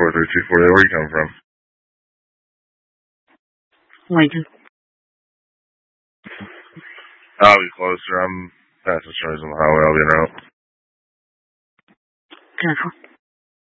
43240. Where you coming from? Lincoln. I'll be closer. I'm passing Shores on the highway. I'll be en route. Careful.